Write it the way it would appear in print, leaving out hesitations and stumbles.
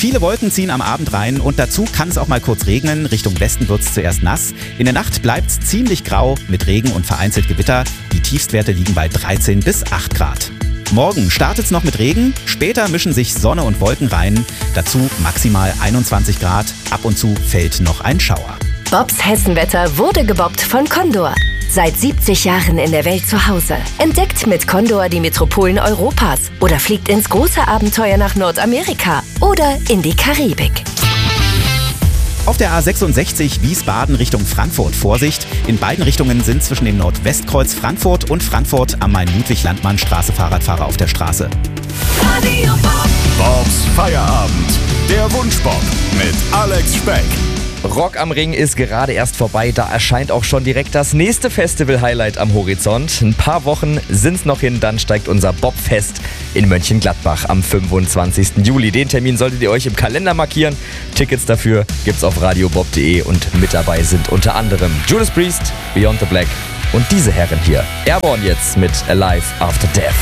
Viele Wolken ziehen am Abend rein und dazu kann es auch mal kurz regnen. Richtung Westen wird es zuerst nass. In der Nacht bleibt es ziemlich grau mit Regen und vereinzelt Gewitter. Die Tiefstwerte liegen bei 13 bis 8 Grad. Morgen startet es noch mit Regen, später mischen sich Sonne und Wolken rein. Dazu maximal 21 Grad, ab und zu fällt noch ein Schauer. Bobs Hessenwetter wurde gebobbt von Condor. Seit 70 Jahren in der Welt zu Hause. Entdeckt mit Condor die Metropolen Europas oder fliegt ins große Abenteuer nach Nordamerika oder in die Karibik. Auf der A66 Wiesbaden Richtung Frankfurt Vorsicht. In beiden Richtungen sind zwischen dem Nordwestkreuz Frankfurt und Frankfurt am Main-Ludwig-Landmann-Straße Fahrradfahrer auf der Straße. Bobs Feierabend. Der Wunschbob mit Alex Speck. Rock am Ring ist gerade erst vorbei, da erscheint auch schon direkt das nächste Festival-Highlight am Horizont. Ein paar Wochen sind's noch hin, dann steigt unser Bobfest in Mönchengladbach am 25. Juli. Den Termin solltet ihr euch im Kalender markieren. Tickets dafür gibt's auf radiobob.de und mit dabei sind unter anderem Judas Priest, Beyond the Black und diese Herren hier. Airborne jetzt mit Alive After Death.